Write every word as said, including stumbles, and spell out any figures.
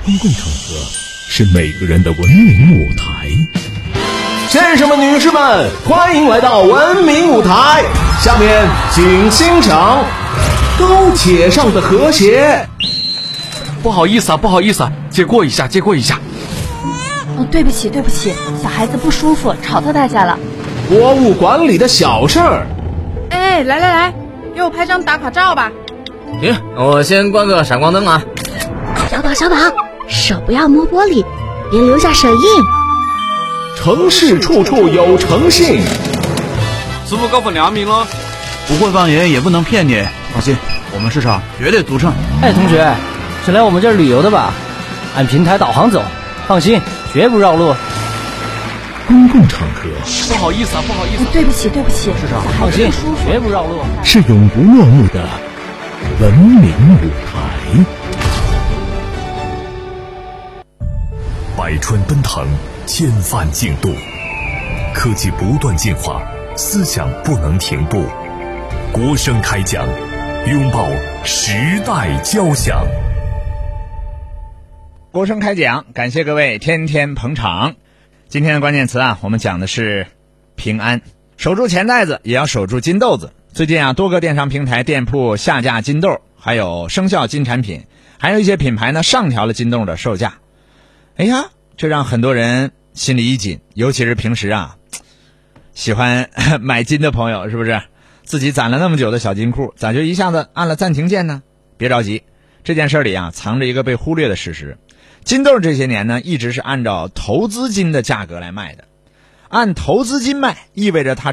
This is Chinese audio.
公共场合是每个人的文明舞台。 先生们女士们，欢迎来到文明舞台，下面请欣赏高铁上的和谐。 不好意思啊，不好意思啊，借过一下，借过一下。 哦，对不起，对不起，小孩子不舒服，吵到大家了。 国务馆里的小事儿。 哎，来来来，给我拍张打卡照吧。 行，我先关个闪光灯啊。 小宝，小宝，手不要摸玻璃，别留下手印。 城市处处有诚信。 师傅高分良民了， 不会放盐也不能骗你。放心，我们市场绝对独创。 哎，同学，是来我们这儿旅游的吧？按平台导航走，放心，绝不绕路。 公共场合， 不好意思啊，不好意思、啊哦，对不起，对不起， 市场放心，绝不绕路。 是永不落幕的文明舞台。百川奔腾，千帆竞渡，科技不断进化，思想不能停步。国声开讲，拥抱时代交响。 国声开讲，感谢各位天天捧场。今天的关键词啊，我们讲的是平安。守住钱袋子，也要守住金豆子。最近啊，多个电商平台店铺下架金豆，还有生肖金产品，还有一些品牌呢上调了金豆的售价。哎呀，这让很多人心里一紧，尤其是平时啊喜欢买金的朋友，是不是？自己攒了那么久的小金库，咋就一下子按了暂停键呢？别着急，这件事里啊藏着一个被忽略的事实。金豆这些年呢，一直是按照投资金的价格来卖的。按投资金卖，意味着它